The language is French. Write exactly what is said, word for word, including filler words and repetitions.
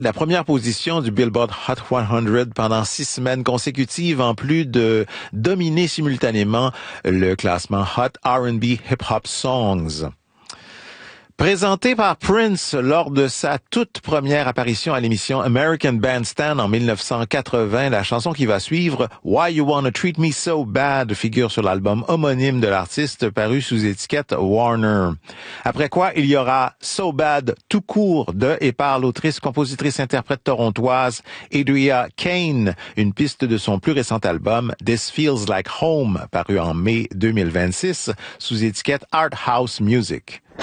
La première position du Billboard Hot cent pendant six semaines consécutives, en plus de dominer simultanément le classement Hot R and B Hip Hop Songs. Présenté par Prince lors de sa toute première apparition à l'émission American Bandstand en mille neuf cent quatre-vingts, la chanson qui va suivre, Why You Wanna Treat Me So Bad, figure sur l'album homonyme de l'artiste paru sous étiquette Warner. Après quoi, il y aura So Bad tout court de et par l'autrice, compositrice, interprète torontoise Adria Kane, une piste de son plus récent album This Feels Like Home, paru en mai deux mille vingt-six sous étiquette Art House Music.